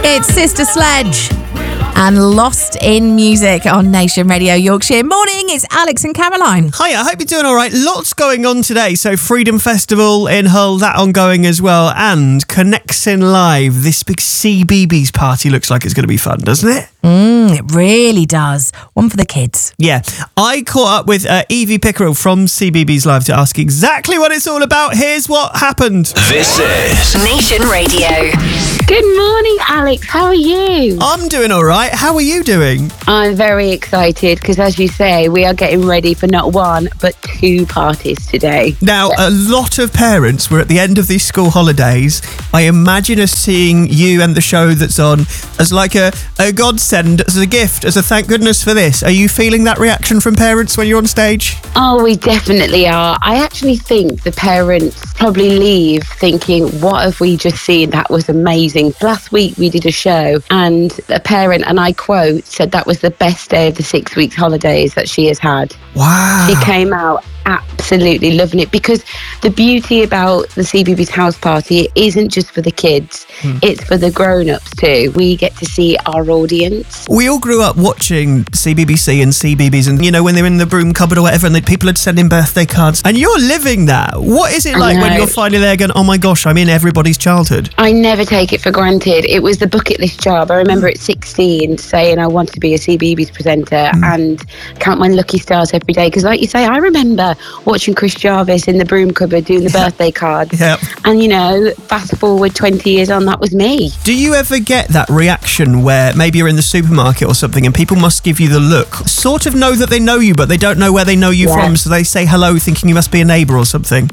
It's Sister Sledge and Lost in Music on Nation Radio Yorkshire. Morning, it's Alex and Caroline. Hiya, I hope you're doing all right. Lots going on today. So Freedom Festival in Hull, that ongoing as well. And Connexin Live, this big CBeebies party looks like it's going to be fun, doesn't it? It really does. One for the kids. Yeah. I caught up with Evie Pickerel from CBeebies Live to ask exactly what it's all about. Here's what happened. This is Nation Radio. Good morning, Alex. How are you? I'm doing all right. How are you doing? I'm very excited because, as you say, we are getting ready for not one, but two parties today. Now, a lot of parents were at the end of these school holidays. I imagine us seeing you and the show that's on as like a godsend, as a gift, as a thank goodness for this. Are you feeling that reaction from parents when you're on stage? Oh, we definitely are. I actually think the parents probably leave thinking, what have we just seen? That was amazing. Last week we did a show and a parent, and I quote, said that was the best day of the 6 weeks holidays that she has had. Wow. She came out absolutely loving it, because the beauty about the CBeebies house party, it isn't just for the kids, it's for the grown-ups too. We get to see our audience. We all grew up watching CBBC and CBeebies, and you know, when they're in the broom cupboard or whatever, and people would send in birthday cards, and you're living that. What is it like when you're finally there going, oh my gosh, I'm in everybody's childhood? I never take it for granted. It was the bucket list job. I remember at 16 saying I wanted to be a CBeebies presenter and count my lucky stars every day, because like you say, I remember watching Chris Jarvis in the broom cupboard doing the birthday cards. Yep. And, you know, fast forward 20 years on, that was me. Do you ever get that reaction where maybe you're in the supermarket or something and people must give you the look, sort of know that they know you, but they don't know where they know you from, so they say hello thinking you must be a neighbour or something?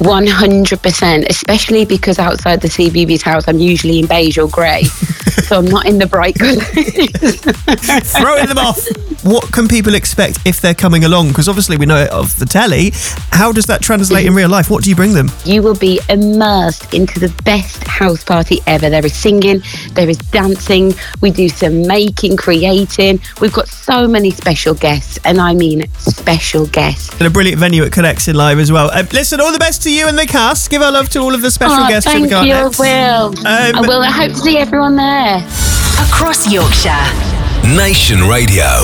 100%, especially because outside the CBeebies house, I'm usually in beige or grey, so I'm not in the bright colours. Throwing them off. What can people expect if they're coming along? Because obviously we know it off the telly. How does that translate in real life? What do you bring them? You will be immersed into the best house party ever. There is singing, there is dancing, we do some making, creating. We've got so many special guests, and I mean special guests. And a brilliant venue at Connexin Live as well. Listen, all the best to you and the cast. Give our love to all of the special guests. Thank you, I will. I will. I hope to see everyone there. Across Yorkshire. Nation Radio.